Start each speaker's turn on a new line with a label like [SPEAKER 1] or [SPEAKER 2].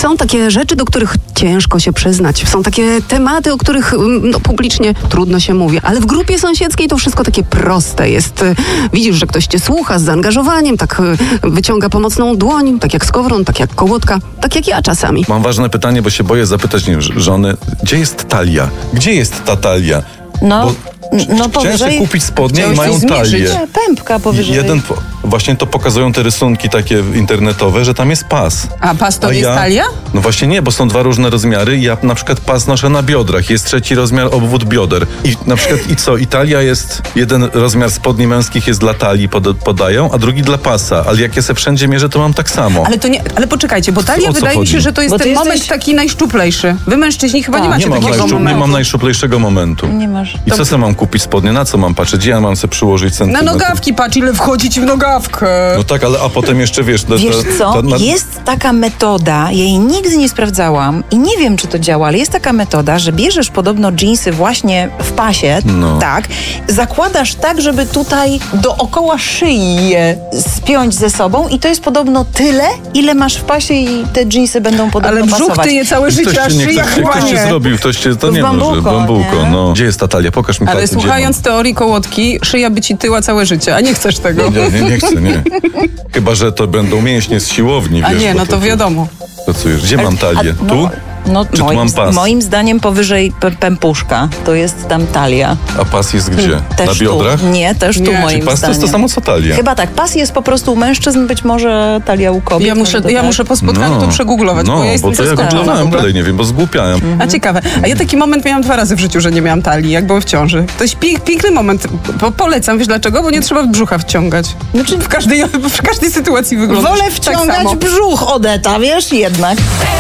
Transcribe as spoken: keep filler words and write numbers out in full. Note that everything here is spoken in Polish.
[SPEAKER 1] Są takie rzeczy, do których ciężko się przyznać. Są takie tematy, o których no, publicznie trudno się mówi. Ale w grupie sąsiedzkiej to wszystko takie proste jest. Widzisz, że ktoś cię słucha z zaangażowaniem, tak wyciąga pomocną dłoń, tak jak Skowron, tak jak Kołotka, tak jak ja czasami.
[SPEAKER 2] Mam ważne pytanie, bo się boję zapytać nie, żony, gdzie jest talia? Gdzie jest ta talia?
[SPEAKER 3] No,
[SPEAKER 2] Bo
[SPEAKER 3] no
[SPEAKER 2] chciałem
[SPEAKER 3] powyżej...
[SPEAKER 2] sobie kupić spodnie i
[SPEAKER 3] Chciałeś
[SPEAKER 2] mają
[SPEAKER 3] coś zmierzyć?
[SPEAKER 2] talię.
[SPEAKER 3] Nie, pępka powyżej.
[SPEAKER 2] Jeden, właśnie to pokazują te rysunki takie internetowe, że tam jest pas.
[SPEAKER 4] A pas to
[SPEAKER 2] A
[SPEAKER 4] jest
[SPEAKER 2] ja,
[SPEAKER 4] talia?
[SPEAKER 2] No właśnie nie, bo są dwa różne rozmiary. Ja na przykład pas noszę na biodrach. Jest trzeci rozmiar obwód bioder. I na przykład i co? I talia jest, jeden rozmiar spodni męskich jest dla talii, pod, podają, a drugi dla pasa. Ale jak ja se wszędzie mierzę, to mam tak samo.
[SPEAKER 4] Ale to nie, ale poczekajcie, bo talia
[SPEAKER 2] O co
[SPEAKER 4] wydaje mi
[SPEAKER 2] chodzi?
[SPEAKER 4] się, że to jest
[SPEAKER 3] Bo ty
[SPEAKER 4] ten
[SPEAKER 3] jesteś-
[SPEAKER 4] moment taki najszczuplejszy. Wy mężczyźni chyba
[SPEAKER 3] Tak.
[SPEAKER 4] nie macie
[SPEAKER 2] Nie mam,
[SPEAKER 4] takiego
[SPEAKER 2] najszczup, nie
[SPEAKER 4] momentu.
[SPEAKER 2] mam najszczuplejszego momentu.
[SPEAKER 3] Nie masz.
[SPEAKER 2] I co sobie mam kupić spodnie? Na co mam patrzeć? Gdzie ja mam sobie przyłożyć
[SPEAKER 4] Na
[SPEAKER 2] centymetr?
[SPEAKER 4] nogawki patrz, ile wchodzi ci w nogawkę.
[SPEAKER 2] No tak, ale a potem jeszcze wiesz... to-
[SPEAKER 3] Wiesz
[SPEAKER 2] to-
[SPEAKER 3] co,
[SPEAKER 2] to na-
[SPEAKER 3] jest taka metoda, ja jej nigdy nie sprawdzałam i nie wiem, czy to działa, ale jest taka metoda, że bierzesz podobno dżinsy właśnie w pasie,
[SPEAKER 2] No.
[SPEAKER 3] tak, zakładasz tak, żeby tutaj dookoła szyi je spiąć ze sobą i to jest podobno tyle, ile masz w pasie i te dżinsy będą podobno
[SPEAKER 4] Ale brzuch
[SPEAKER 3] pasować.
[SPEAKER 4] tyje całe życie, a
[SPEAKER 2] Ktoś, nie,
[SPEAKER 4] szyja
[SPEAKER 2] ktoś,
[SPEAKER 4] chyba
[SPEAKER 2] ktoś cię
[SPEAKER 4] nie.
[SPEAKER 2] zrobił, ktoś cię... To
[SPEAKER 3] To
[SPEAKER 2] nie
[SPEAKER 3] w
[SPEAKER 2] może.
[SPEAKER 3] bambuko,
[SPEAKER 2] Bambuko,
[SPEAKER 3] nie?
[SPEAKER 2] no. Gdzie jest ta talia? Pokaż mi
[SPEAKER 4] Ale
[SPEAKER 2] palce, gdzie
[SPEAKER 4] słuchając teorii Kołotki, szyja by ci tyła całe życie, a nie chcesz tego.
[SPEAKER 2] mam. Nie, nie, nie chcę, nie. Chyba, że to będą mięśnie z siłowni,
[SPEAKER 4] A
[SPEAKER 2] wiesz.
[SPEAKER 4] nie,
[SPEAKER 2] bo
[SPEAKER 4] no to wiadomo.
[SPEAKER 2] Pracujesz. Gdzie mam talię?
[SPEAKER 3] A,
[SPEAKER 2] Tu?
[SPEAKER 3] no, No,
[SPEAKER 2] Czy tu
[SPEAKER 3] moim,
[SPEAKER 2] mam pas?
[SPEAKER 3] moim zdaniem powyżej p- pępuszka to jest tam talia.
[SPEAKER 2] A pas jest gdzie?
[SPEAKER 3] Też
[SPEAKER 2] Na biodrach?
[SPEAKER 3] Tu. Nie, też tu
[SPEAKER 4] Nie.
[SPEAKER 3] moim
[SPEAKER 2] Czyli pas to
[SPEAKER 3] zdaniem.
[SPEAKER 2] jest to samo co talia.
[SPEAKER 3] Chyba tak, pas jest po prostu u mężczyzn, być może talia u kobiet.
[SPEAKER 4] Ja muszę,
[SPEAKER 3] może to
[SPEAKER 4] ja
[SPEAKER 3] tak.
[SPEAKER 4] muszę po spotkaniu to przegooglować,
[SPEAKER 2] no,
[SPEAKER 4] bo ja jestem
[SPEAKER 2] bo to ja
[SPEAKER 4] zaskoczona w
[SPEAKER 2] googlowałem,
[SPEAKER 4] ogóle.
[SPEAKER 2] dalej nie wiem, bo zgłupiałem.
[SPEAKER 4] A ciekawe. A ja taki moment miałam dwa razy w życiu, że nie miałam talii, jak byłem w ciąży. To jest pie- piękny moment. Po, polecam, wiesz dlaczego? Bo nie trzeba brzucha wciągać. Znaczy w każdej, w każdej sytuacji wygląda
[SPEAKER 3] Wolę
[SPEAKER 4] tak
[SPEAKER 3] wciągać
[SPEAKER 4] samo.
[SPEAKER 3] brzuch, Odeta, wiesz, jednak.